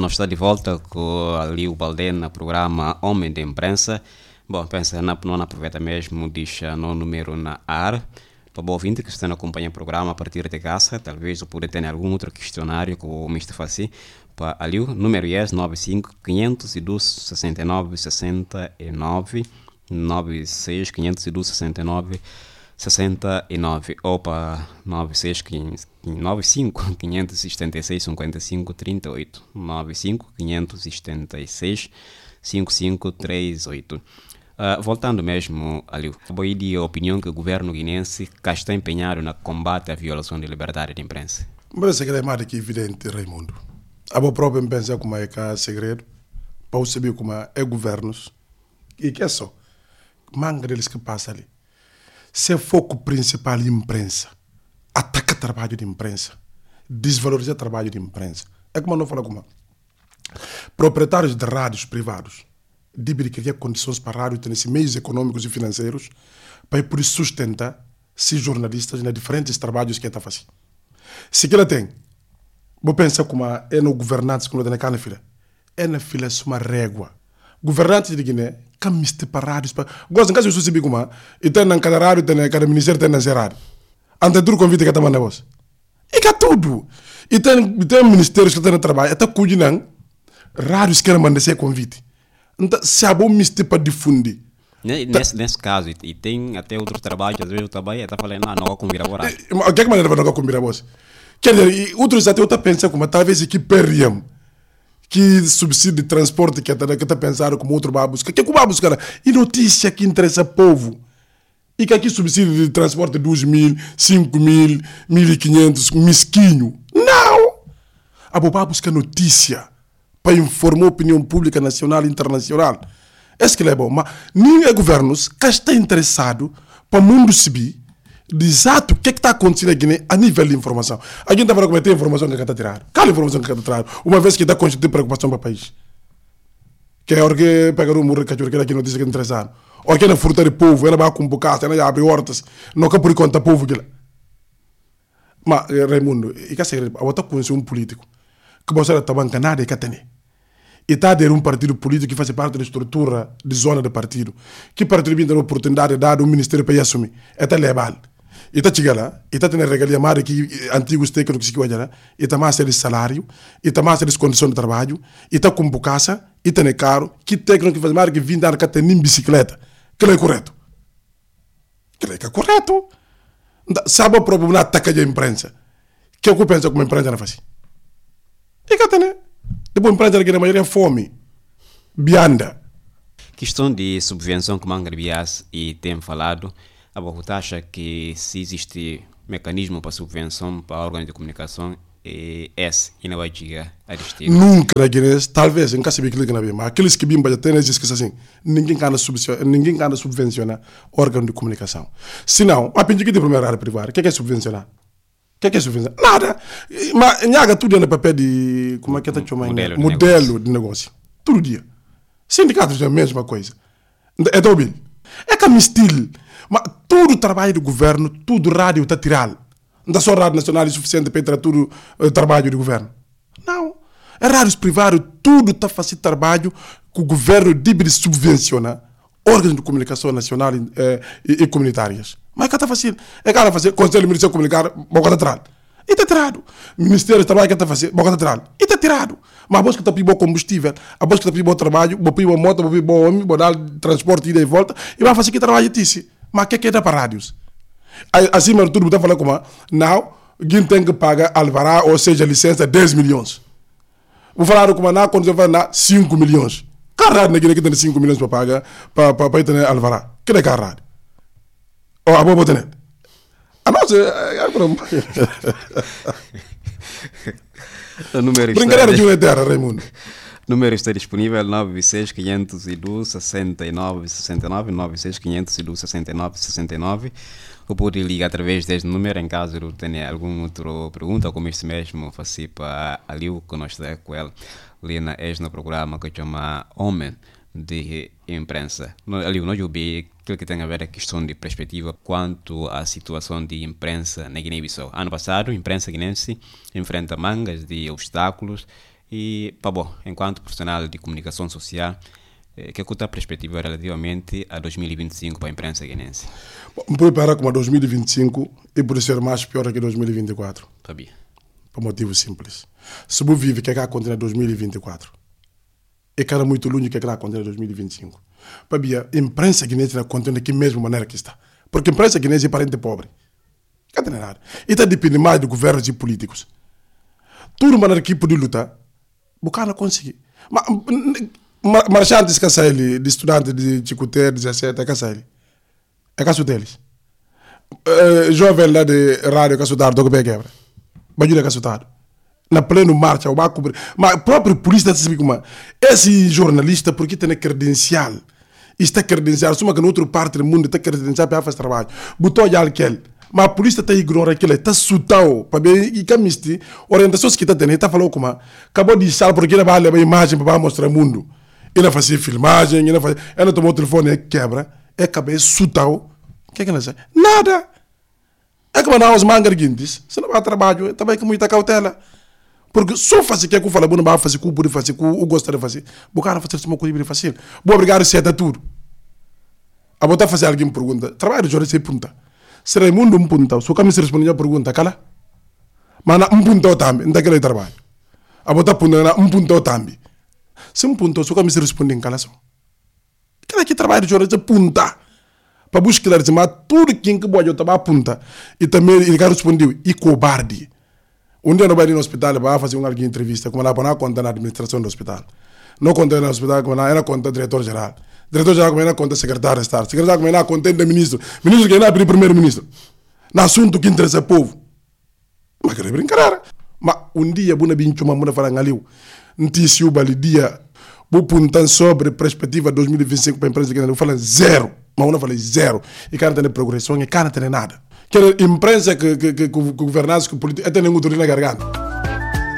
nós estamos de volta com ali o Baldé no programa Homem de Imprensa. Bom, pensa, não aproveita mesmo, deixa no número na ar. Para o ouvinte que está a acompanhar o programa a partir de casa, talvez eu possa ter algum outro questionário que o Mr. Fassi. Para ali o número é 95 512 69 69 96 512 69 69 ou para 95 576 55 38 95 576 55 38. Voltando mesmo ali, foi de opinião que o governo guinense está empenhado no combate à violação da liberdade de imprensa. Mas isso é mais que evidente, Raimundo. A boa própria pensa como é que é segredo, para saber como é governos, e que é só, manga deles que passa ali. Se é foco principal de imprensa, ataca o trabalho de imprensa, desvaloriza o trabalho de imprensa. É como não fala como proprietários de rádios privados devem criar condições para a rádio ter esses meios econômicos e financeiros para poder sustentar esses jornalistas nos diferentes trabalhos que está fazendo. Se que ela tem, vou pensar como é no governante que não tem na fila, é na fila uma régua. Governantes de Guiné, camiste para rádios, gostam caso eu subi como e tem na cada rádio, tem na cada ministério, tem na rádio. Ante tudo convite que está mandando você. E que tudo. E tem ministérios que estão no trabalho, até cuidam rádios que mandam esse convite. Então, se há bom mistério para difundir. Nesse caso, e tem até outros trabalhos, às vezes o trabalho está falando, não vou convidar agora. O que é que maneira não vou convidar você? Quer dizer, outros até eu estou pensando como talvez que perdem. Que subsídio de transporte que está pensando como outro vai buscar. Que vai buscar? E notícia que interessa ao povo. E que aqui subsídio de transporte 2 mil, 5 mil, 1.500, mesquinho. Não! A vai buscar notícia para informar a opinião pública nacional e internacional. Esse que é bom. Mas ninguém governos que está interessado para o mundo subir de exato o que está acontecendo aqui a nível de informação. A gente está para cometer informação que está tirando. Qual a informação que está tirando? Uma vez que está constituindo preocupação para o país. Que é hora que pegar o muro que aqui notícia que interessa. Ou que é na fruta de povo, ela vai convocar, ela abre hortas, não quer por conta povo. Mas, Raimundo, e que é segredo? Eu estou conhecendo um político que você está bancando nada e que tem. E está a ter um partido político que faz parte da estrutura de zona do partido. Que partido tem a oportunidade de dar um ministério para assumir? É legal. E está chegando lá, e está tendo regalia mais que antigos técnicos que vão lá, e está mais de salário, e está mais de condição de trabalho, e está com bucaça, e está caro, que técnico que faz mais que 20 anos que tem em bicicleta. Que é correto. Que é correto. Sabe o problema na ataque da imprensa? Que é o que pensa como a imprensa não faz? E que tem, depois a imprensa que na maioria é fome, bianda. Questão de subvenção que Manga Bias e tem falado, a Bogotá acha que se existe mecanismo para subvenção para órgãos de comunicação, esse não vai chegar a destino. Nunca na Guiné, talvez, nunca se que na mas aqueles que bimba já têm que assim, ninguém can subvencionar órgão de comunicação. Se não, a pedir que de primeira área privada, o que é subvencionar? O que é subvencionar? Nada. Mas nhaga tudo no papel de, como é que está chamando? Modelo de negócio. Todo dia. Sindicatos é a mesma coisa. É dobil. É que é estilo. Mas todo o trabalho do governo, tudo rádio está tirado. Não é só rádio nacional é suficiente para entrar todo o trabalho do governo. Não. É rádios privados, tudo está fazendo trabalho que o governo deve subvencionar órgãos de comunicação nacional e comunitárias. Mas é que está fazendo. É que está fazendo. Conselho Ministério de Comunicar, boca está tirado. E está tirado. Ministério do Trabalho que está fazendo, boca está tirado. E está tirado. Mas a bolsa que está pedindo combustível, a bolsa que está pedindo trabalho, vou pedir uma moto, vou pedir um homem, vou dar transporte ida e volta, e vai fazer que trabalho disse. Mas o que é para rádios? Acima de tudo, você fala como não, quem tem que pagar alvará, ou seja, licença, 10 milhões. Vou falar como não, quando você fala 5 milhões. Cada rádio que tem 5 milhões para pagar, para ter alvará. Que é cada rádio? Ou a boa ter? Ah, não, o número brincadeira de terra, Raimundo. O número está disponível 96 512 69 69 96 512 69 69. Ou pode ligar através deste número em caso de tenha alguma outra pergunta, ou como este mesmo, faça para ali que nós está com ela. Lina, és no programa que chama Homem de Imprensa. Ali, nós ouvimos aquilo que tem a ver a questão de perspectiva quanto à situação de imprensa na Guiné-Bissau. Ano passado, a imprensa guinense enfrenta mangas de obstáculos E, pá, bom, enquanto profissional de comunicação social, que é a tua perspectiva relativamente a 2025 para a imprensa guinense? Bom, prepara como a 2025 e por ser mais pior que 2024. Sabia. Por motivo simples. Se você vive que é que acontece em 2024, é cara muito longe que é que acontece em 2025. Pabia, a imprensa guinense acontece da mesma maneira que está. Porque a imprensa guinense é parente pobre. Não tem nada. E está depende mais de governos e políticos. Tudo maneira que pode lutar, o cara não consegue. Marchantes que saem de estudante de Chicoté, 17, é que saem. É caso deles. Jovem lá de rádio que estudar, do que é quebra. Bajura que estudar. Na pleno marcha, o vai cobrir. Mas o próprio polícia sabe como esse jornalista, porque tem credencial. Está credencial, suma que na outra parte do mundo está credencial para fazer trabalho. Botou já aquele. Mas a polícia está ignorando aquilo, está sutado. Para ver, e que misti, orientações que está tendo, está falando como acabou de deixar porque ele vai levar imagem para mostrar o mundo. Ele fazia filmagem, ele tomou o telefone e quebra. É acabou sutado. O que é que ele faz? Nada. É como nós mangas guintes. Se não vai trabalho, também com muita cautela. Porque só fazer o que eu falo, não vai fazer o que eu pude fazer, o que eu gostaria de fazer. O cara fazer uma coisa fácil. Vou obrigar a ser tudo. A botar fazer alguém pergunta. Trabalho de jornalista é pergunta. Será o mundo pergunta. Se o caminho se responde a pergunta, cala. Mas não pergunta também, não é aquele trabalho. A botar pergunta, não pergunta também. Se pergunta, se o caminho se responde em calação. Aquela que trabalho de jornalista é pergunta. Para buscar, mas tudo quem que pode eu apunta. E também ele respondeu, e cobarde. Um dia não vai ir no hospital, vai fazer uma entrevista, como ela não conta na administração do hospital. Não conta no hospital, como ela conta diretor-geral. Diretor-geral, como ela conta secretário de Estado. Secretário, como ela conta de ministro. Ministro, que ela é primeiro-ministro. No assunto que interessa o povo. Mas querer brincar. Mas um dia, buna bincho, uma muna falando ali, notícia, bali dia, vou puntar sobre perspectiva 2025 para a imprensa que eu falo zero. Mas uma fala zero. E cara tem progressão e cara tem nada. Que a imprensa que governança, que política, é tem nenhum na garganta.